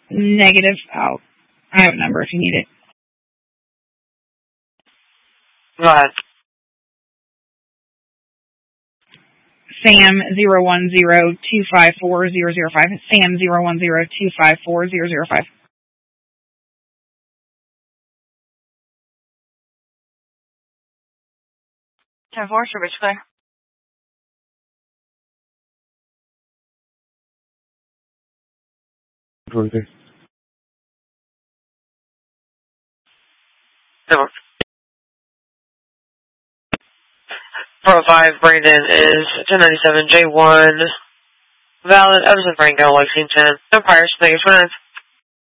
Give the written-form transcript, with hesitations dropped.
Negative. Oh, I have a number if you need it. Go ahead. Sam 010-254-005. Sam 010-254-005. 10-4, Service clear. Further. 405 Brandon is 1097 J1. Valid. Edison Franco, Lexington. No priors. Thank you for